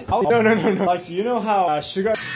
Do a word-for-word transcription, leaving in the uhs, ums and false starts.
No, no, no, no. Like, you know how uh, sugar...